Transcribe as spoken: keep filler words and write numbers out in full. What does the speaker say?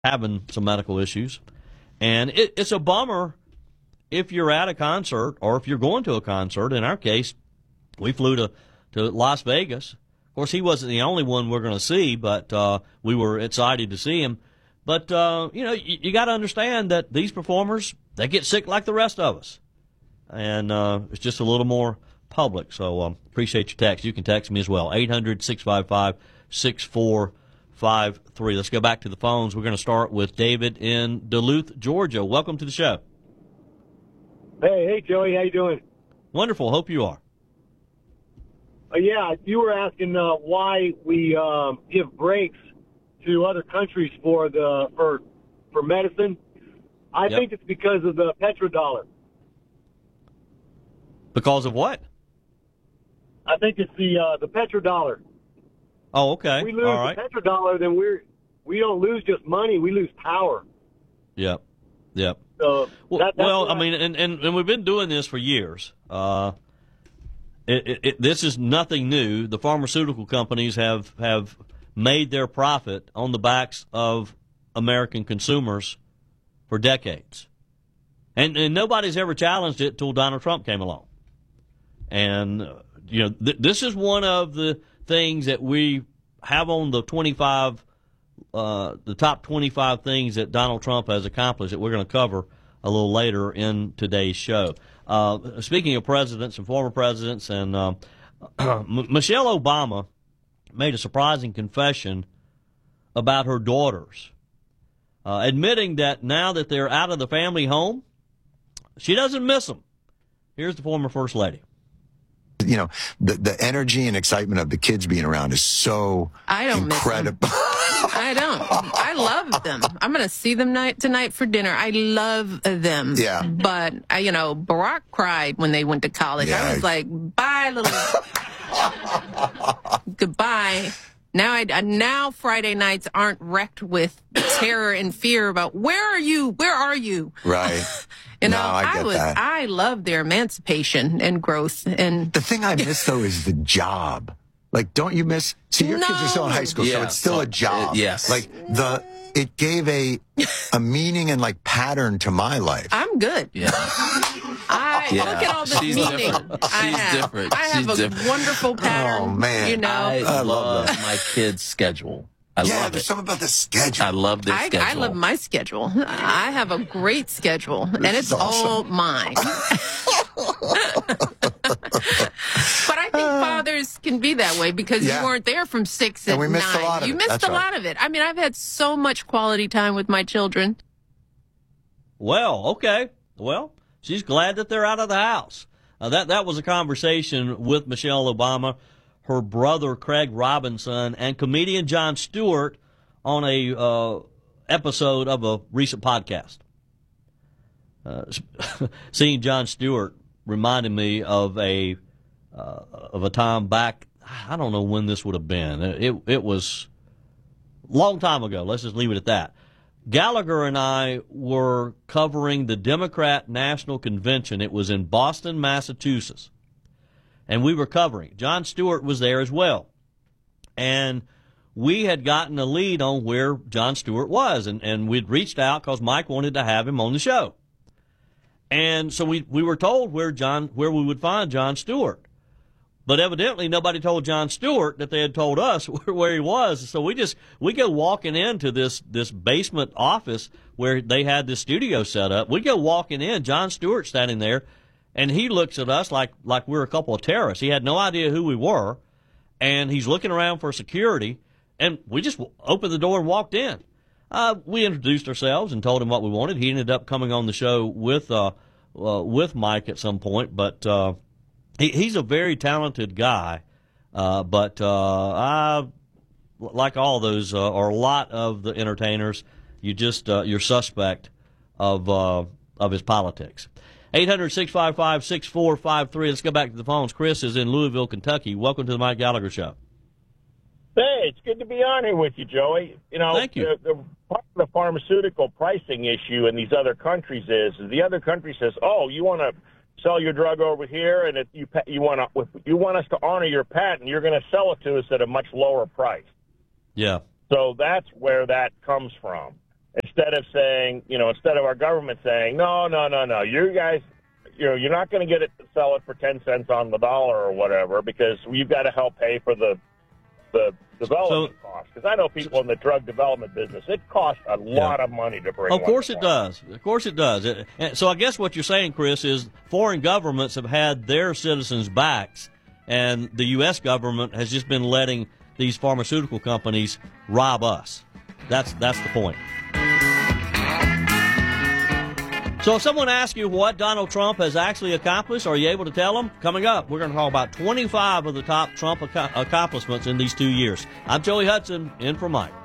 having some medical issues. And it, it's a bummer if you're at a concert or if you're going to a concert. In our case, we flew to, to Las Vegas. Of course, he wasn't the only one we're going to see, but uh, we were excited to see him. But, uh, you know, you, you got to understand that these performers, they get sick like the rest of us. And uh, it's just a little more public. So um, appreciate your text. You can text me as well, eight hundred, six five five, six four five three. Let's go back to the phones. We're going to start with David in Duluth, Georgia. Welcome to the show. Hey, hey, Joey. How you doing? Wonderful. Hope you are. Uh, yeah, you were asking uh, why we um, give breaks to other countries for the for for medicine. I Yep. think it's because of the petrodollar. Because of what? I think it's the uh, the petrodollar. Oh, okay. If we lose All right. the petrodollar, then we're we don't lose just money; we lose power. Yep. Yep. So Well, that, that's well what I mean, and, and, and we've been doing this for years. Uh, it, it, it, this is nothing new. The pharmaceutical companies have, have made their profit on the backs of American consumers for decades. And, and nobody's ever challenged it till Donald Trump came along. And, uh, you know, th- this is one of the things that we have on the twenty-five, uh, the top twenty-five things that Donald Trump has accomplished that we're going to cover a little later in today's show. Uh, speaking of presidents and former presidents, and uh, M- Michelle Obama made a surprising confession about her daughters, uh, admitting that now that they're out of the family home, she doesn't miss them. Here's the former First Lady. You know, the the energy and excitement of the kids being around is so I don't incredible. miss them. I don't. I love them. I'm going to see them night tonight for dinner. I love them. Yeah. But, I, you know, Barack cried when they went to college. Yeah. I was like, bye, little. Goodbye. Now, I, now Friday nights aren't wrecked with terror and fear about where are you? Where are you? Right. You know, No, I get was, that. I love their emancipation and growth. And The thing I miss, though, is the job. Like, don't you miss? See, your kids are still in high school, so Yeah. it's still a job. Uh, yes. Like, the it gave a a meaning and, like, pattern to my life. I'm good. Yeah. I Yeah. look at all the She's meaning different. I She's have. different. I have She's a different. wonderful pattern. Oh, man. You know, I, I love love that. my kids' schedule. I yeah, love there's it. something about the schedule. I love their I, schedule. I love my schedule. I have a great schedule, and This it's is awesome. all mine. But I think fathers can be that way because Yeah. you weren't there from six And at we missed a nine. lot of you it. missed That's a right. lot of it. I mean, I've had so much quality time with my children. Well, okay. Well, she's glad that they're out of the house. Uh, that that was a conversation with Michelle Obama, her brother Craig Robinson, and comedian Jon Stewart on a uh, episode of a recent podcast. Uh, seeing Jon Stewart reminded me of a uh, of a time back. I don't know when this would have been. It it was a long time ago. Let's just leave it at that. Gallagher and I were covering the Democrat National Convention. It was in Boston, Massachusetts. And we were covering. Jon Stewart was there as well. And we had gotten a lead on where Jon Stewart was. And, and we'd reached out because Mike wanted to have him on the show. And so we, we were told where John where we would find Jon Stewart. But evidently nobody told Jon Stewart that they had told us where he was. So we just we go walking into this this basement office where they had this studio set up. We go walking in, Jon Stewart standing there, and he looks at us like like we're a couple of terrorists. He had no idea who we were, and he's looking around for security, and we just opened the door and walked in. Uh, we introduced ourselves and told him what we wanted. He ended up coming on the show with uh, uh with Mike at some point, but uh He, he's a very talented guy, uh, but uh, I, like all those, uh, or a lot of the entertainers, you just uh, you're suspect of uh, of his politics. eight hundred, six five five, six four five three. Let's go back to the phones. Chris is in Louisville, Kentucky. Welcome to the Mike Gallagher Show. Hey, it's good to be on here with you, Joey. You know, Thank you. The, the part of the pharmaceutical pricing issue in these other countries is, is the other country says, "Oh, you want to sell your drug over here, and if you pa- you want to you want us to honor your patent, you're going to sell it to us at a much lower price." Yeah. So that's where that comes from. instead of saying, you know, instead of our government saying, no, no, no, no, you guys, you know, you're not going to get it to sell it for ten cents on the dollar or whatever, because you've got to help pay for the the development so, costs. Because I know people in the drug development business, it costs a lot yeah. of money to bring. Of course it does. Of course it does. It, and so I guess what you're saying, Chris, is foreign governments have had their citizens' backs, and the U S government has just been letting these pharmaceutical companies rob us. That's that's the point. So if someone asks you what Donald Trump has actually accomplished, are you able to tell them? Coming up, we're going to talk about twenty-five of the top Trump ac- accomplishments in these two years. I'm Joey Hudson, in for Mike.